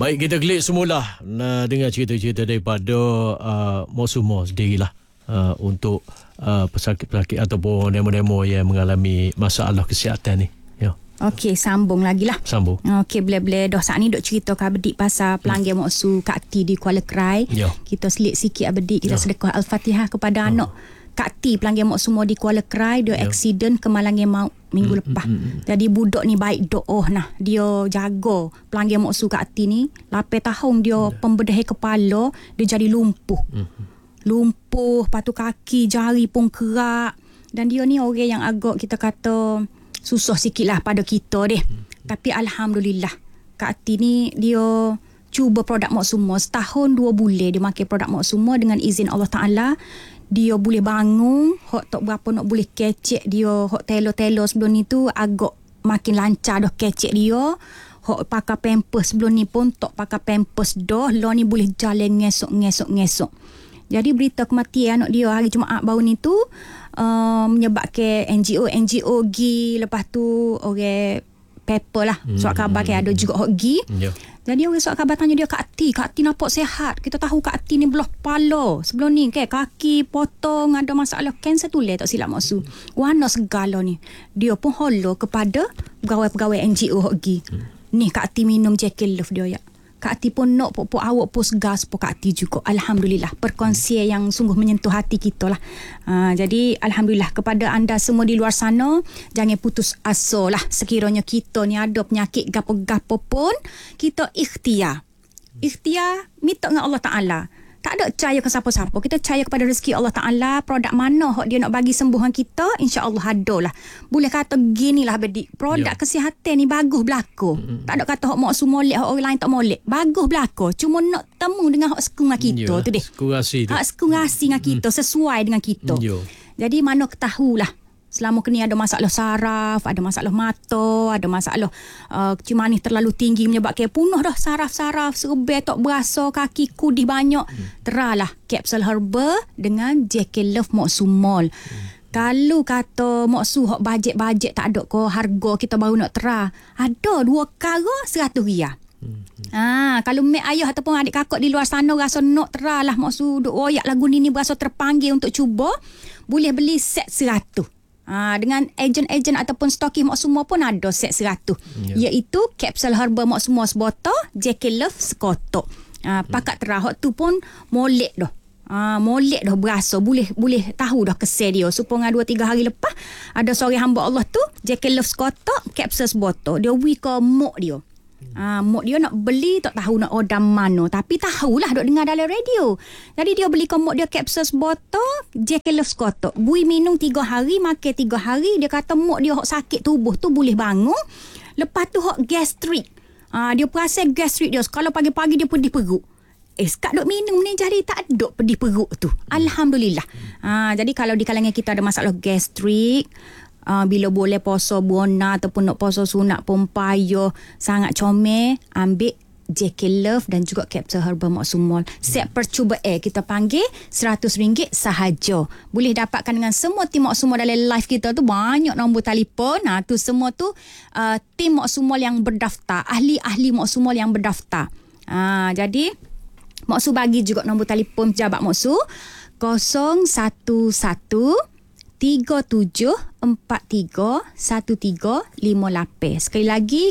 Baik, kita klik semula dengar cerita-cerita daripada Mak Sumo sendirilah untuk pesakit-pesakit ataupun demo-demo yang mengalami masalah kesihatan ni. Ya. Okey, sambung lagi lah. Sambung. Okey, boleh-boleh dah saat ni duk cerita ke abedik pasal pelanggan Moksu Kak T di Kuala Krai. Ya. Kita selit sikit abedik, kita sedekah Al-Fatihah kepada anak Kak T, pelanggan Moksu di Kuala Krai. Dia aksiden kemalangan maut minggu lepas. Jadi budak ni baik doa nah. Dia jaga pelanggan Moksu Kak T ni 8 tahun dia pembedahan kepala, dia jadi lumpuh. Lumpuh, patu kaki, jari pun kerak. Dan dia ni orang yang agak kita kata susah sikit lah pada kita deh. Tapi Alhamdulillah, Kak T ni dia cuba produk Mak Sumo. Setahun 2 bulan dia makan produk Mak Sumo. Dengan izin Allah Ta'ala, dia boleh bangun. Hak tak berapa nak boleh kecek dia. Hak telo-telo sebelum ni tu agak makin lancar dah kecek dia. Hak pakai pampers sebelum ni pun tak pakai pampers dah. Lah ni boleh jalan ngesok. Jadi berita kematian anak dia hari Jumaat baru ni tu menyebabkan NGO gi, lepas tu orang paper lah surat khabar kan ada juga hok gi. Jadi orang surat khabar tanya dia, Kak T nampak sihat. Kita tahu Kak T ni belah kepala sebelum ni kan, kaki potong, ada masalah kanser tulang tak silap maksud. Warna segala ni. Dia pun holo kepada pegawai-pegawai NGO hok gi. Ni Kak T minum Jekyll Love dia ya. Kak T pun nak pok awak pos gas pok Kak T juga. Alhamdulillah, perkongsian yang sungguh menyentuh hati kita lah. Jadi Alhamdulillah kepada anda semua di luar sana, jangan putus asa lah. Sekiranya kita ni ada penyakit gapo-gapo pun, kita ikhtiar minta dengan Allah Ta'ala. Tak ada percaya ke siapa-siapa. Kita percaya kepada rezeki Allah Ta'ala. Produk mana dia nak bagi sembuhan kita, insya-Allah ada lah. Boleh kata gini lah bedik. Produk kesihatan ni bagus berlaku. Tak ada kata hak mak su molek, hak orang lain tak molek. Bagus berlaku. Cuma nak temu dengan hak seku dengan kita tu deh. Sekurasi tu. Hak sekurasi dengan kita, sesuai dengan kita. Jadi mana ketahulah. Selama kini ada masalah saraf, ada masalah mata, ada masalah kecil manis terlalu tinggi menyebabkan punah dah saraf-saraf, serbel tak berasa, kaki kudih banyak. Teralah kapsul herba dengan Jekyll Love Mak Sumol. Kalau kata Mak Su hak bajet-bajet tak ada ko harga kita baru nak tera. Ada 2 kara RM100. Kalau mak ayah ataupun adik kakak di luar sana rasa nak teralah Mak Su duk royak lagu ni berasa terpanggil untuk cuba, boleh beli set 100. Dengan ejen-ejen ataupun stoki Mak Sumo pun ada set 100. Iaitu kapsul herba Mak Sumo sebotol, Jekyll Love sekotok. Pakat terahak tu pun molek dah. Molek dah berasa. Boleh tahu dah kesel dia. Supaya 2-3 hari lepas ada seorang hamba Allah tu, Jekyll Love sekotok, kapsul sebotol. Dia ke mok dia. Mak dia nak beli tak tahu nak order mana, tapi tahulah duk dengar dalam radio. Jadi dia beli mak dia kapsul botol Jekyll Love sekotok. Bui minum 3 hari, makan 3 hari. Dia kata mak dia hok sakit tubuh tu boleh bangun. Lepas tu hok gastrik. Dia perasan gastrik dia kalau pagi-pagi dia pedih perut. Sekat duk minum ni jadi tak ada pedih perut tu. Alhamdulillah. Jadi kalau di kalangan kita ada masalah gastrik, bila boleh puasa buana ataupun nak puasa sunat pun payah sangat comel, ambil Jekyll Love dan juga kapsul herba Mak Sumol. Set percubaan kita panggil RM100 sahaja. Boleh dapatkan dengan semua tim Mak Sumol dalam live kita tu. Banyak nombor telefon. Tu semua tu tim Mak Sumol yang berdaftar, ahli-ahli Mak Sumol yang berdaftar. Jadi Mak Su bagi juga nombor telefon pejabat Mak Su 011 37431358. Sekali lagi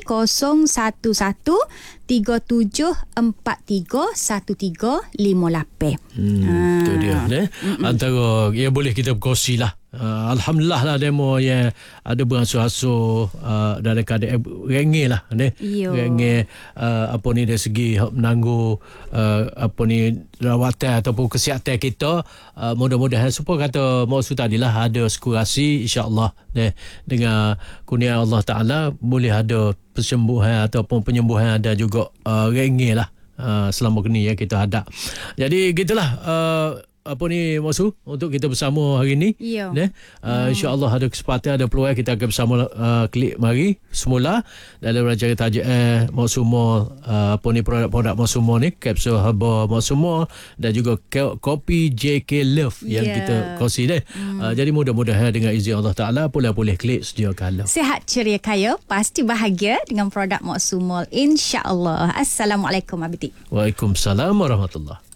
01137431358. Itu dia. Antara ya boleh kita berkongsi lah. Alhamdulillah lah demo yang ada beransur-ansur dalam keadaan rengeh lah rengeh apa ni dari segi menangguh apa ni rawatan ataupun kesihatan kita. Mudah-mudahan supaya kata maksud tadilah ada sekurasi insya-Allah dengan kurnia Allah Ta'ala boleh ada persembuhan ataupun penyembuhan dan juga rengeh lah selama ni yang kita hadap. Jadi gitulah Maksud untuk kita bersama hari ni. Ya. InsyaAllah ada kesempatan, ada peluang kita akan bersama klik mari semula dalam rancangan tajuk Moksumo, produk-produk Moksumo ni, kapsul herba Moksumo dan juga kopi JK Love yang kita kongsi ni. Jadi mudah-mudahan dengan izin Allah Ta'ala boleh klik sedia kala. Sihat, ceria, kaya, pasti bahagia dengan produk Moksumo, insya-Allah. Assalamualaikum Abiti. Waalaikumsalam warahmatullahi.